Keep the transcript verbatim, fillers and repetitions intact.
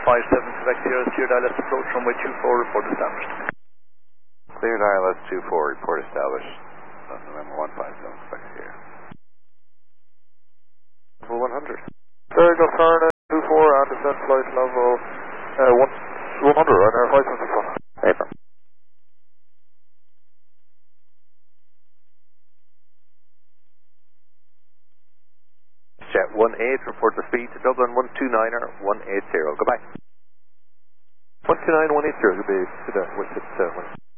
five seven, Quebec Sierra, cleared I L S approach runway two four, report established. Cleared I L S two four, report established. Uh, November one five seven, Quebec Sierra. Level one hundred. Sorry, Gus Harna, two four, and descent flight level uh, one, one hundred, right now, five seven six one. Paper. Jet one eight, report the speed to Dublin one two nine er one eight zero. Goodbye. one two nine one eight zero, good day. Good day. What's it? Uh,